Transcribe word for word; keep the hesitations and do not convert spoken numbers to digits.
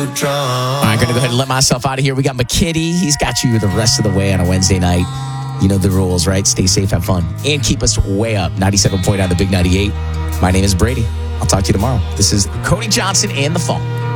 too drunk. All right, I'm going to go ahead and let myself out of here. We got McKitty. He's got you the rest of the way on a Wednesday night. You know the rules, right? Stay safe, have fun, and keep us way up. ninety-seven point nine, the Big ninety-eight. My name is Brady. I'll talk to you tomorrow. This is Cody Johnson and The Phone.